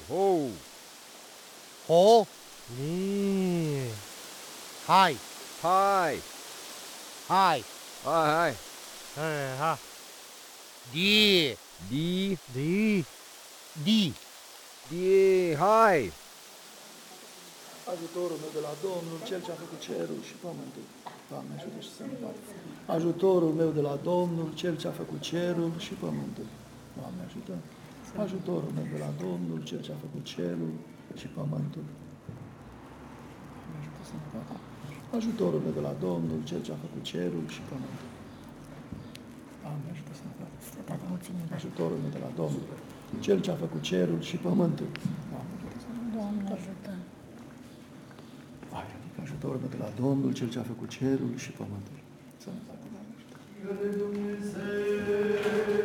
ho. โหนี่ไฮ Hi. ไฮ Hi. ฮะดี D. ดีดี D. Hi. Ajutorul meu de la Domnul, Cel ce a făcut cerul și pământul. Doamne, ajută și sănătate. Ajutorul meu de la Domnul, Cel ce a făcut cerul și pământul. Doamne, ajută. Ajutorul meu de la Domnul, Cel ce a făcut cerul și pământul. Doamne, ajută sănătate. Ajutorul meu de la Domnul, Cel ce a făcut cerul și pământul. Doamne, ajută sănătate. Ajutorul meu de la Domnul, Cel ce a făcut cerul și pământul. Doamne, ajută sănătate. Doamne ajută! Adică ajutorul meu de la Domnul, Cel ce a făcut cerul și pământul. Sănătate, Doamne ajută.